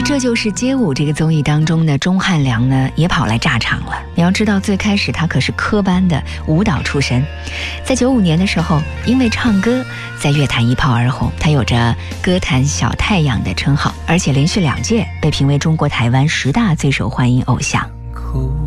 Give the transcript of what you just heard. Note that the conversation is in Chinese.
这就是街舞这个综艺当中的钟汉良呢，也跑来炸场了。你要知道，最开始他可是科班的舞蹈出身，在95年的时候，因为唱歌在乐坛一炮而红，他有着歌坛小太阳的称号，而且连续2届被评为中国台湾10大最受欢迎偶像。